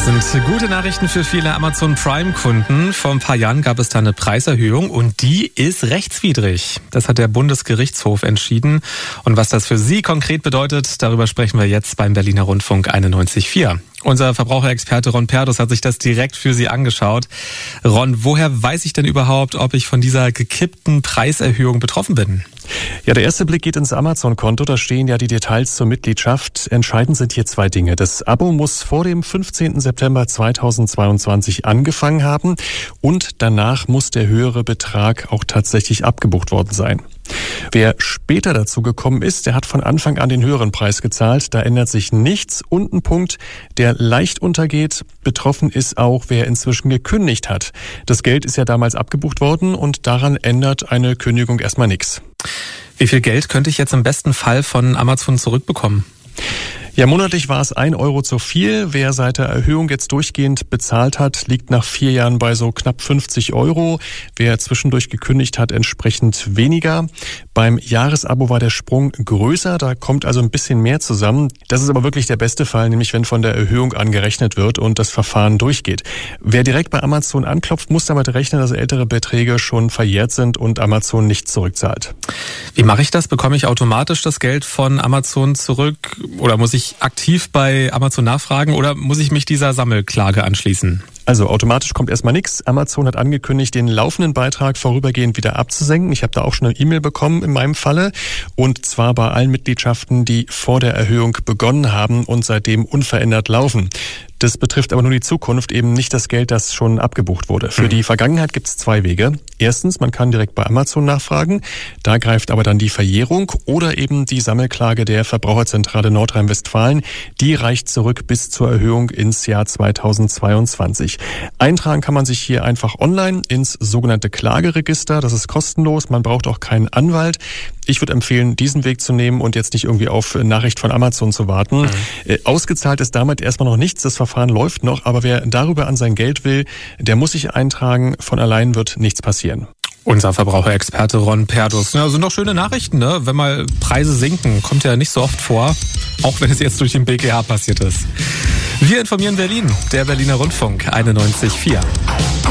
sind gute Nachrichten für viele Amazon Prime-Kunden. Vor ein paar Jahren gab es da eine Preiserhöhung und die ist rechtswidrig. Das hat der Bundesgerichtshof entschieden. Und was das für Sie konkret bedeutet, darüber sprechen wir jetzt beim Berliner Rundfunk 91.4. Unser Verbraucherexperte Ron Perdus hat sich das direkt für Sie angeschaut. Ron, woher weiß ich denn überhaupt, ob ich von dieser gekippten Preiserhöhung betroffen bin? Ja, der erste Blick geht ins Amazon-Konto. Da stehen ja die Details zur Mitgliedschaft. Entscheidend sind hier zwei Dinge. Das Abo muss vor dem 15. September 2022 angefangen haben und danach muss der höhere Betrag auch tatsächlich abgebucht worden sein. Wer später dazu gekommen ist, der hat von Anfang an den höheren Preis gezahlt. Da ändert sich nichts. Und ein Punkt, der leicht untergeht. Betroffen ist auch, wer inzwischen gekündigt hat. Das Geld ist ja damals abgebucht worden und daran ändert eine Kündigung erstmal nichts. Wie viel Geld könnte ich jetzt im besten Fall von Amazon zurückbekommen? Ja, monatlich war es 1 Euro zu viel. Wer seit der Erhöhung jetzt durchgehend bezahlt hat, liegt nach 4 Jahren bei so knapp 50 Euro. Wer zwischendurch gekündigt hat, entsprechend weniger. Beim Jahresabo war der Sprung größer, da kommt also ein bisschen mehr zusammen. Das ist aber wirklich der beste Fall, nämlich wenn von der Erhöhung an gerechnet wird und das Verfahren durchgeht. Wer direkt bei Amazon anklopft, muss damit rechnen, dass ältere Beträge schon verjährt sind und Amazon nicht zurückzahlt. Wie mache ich das? Bekomme ich automatisch das Geld von Amazon zurück oder muss ich aktiv bei Amazon nachfragen oder muss ich mich dieser Sammelklage anschließen? Also automatisch kommt erstmal nichts. Amazon hat angekündigt, den laufenden Beitrag vorübergehend wieder abzusenken. Ich habe da auch schon eine E-Mail bekommen in meinem Falle. Und zwar bei allen Mitgliedschaften, die vor der Erhöhung begonnen haben und seitdem unverändert laufen. Das betrifft aber nur die Zukunft, eben nicht das Geld, das schon abgebucht wurde. Für die Vergangenheit gibt es 2 Wege. Erstens, man kann direkt bei Amazon nachfragen. Da greift aber dann die Verjährung oder eben die Sammelklage der Verbraucherzentrale Nordrhein-Westfalen. Die reicht zurück bis zur Erhöhung ins Jahr 2022. Eintragen kann man sich hier einfach online ins sogenannte Klageregister. Das ist kostenlos. Man braucht auch keinen Anwalt. Ich würde empfehlen, diesen Weg zu nehmen und jetzt nicht irgendwie auf Nachricht von Amazon zu warten. Ausgezahlt ist damit erstmal noch nichts. Das Verfahren läuft noch, aber wer darüber an sein Geld will, der muss sich eintragen. Von allein wird nichts passieren. Unser Verbraucherexperte Ron Perdus. Ja, sind doch schöne Nachrichten, ne? Wenn mal Preise sinken, kommt ja nicht so oft vor, auch wenn es jetzt durch den BGH passiert ist. Wir informieren Berlin, der Berliner Rundfunk 91.4.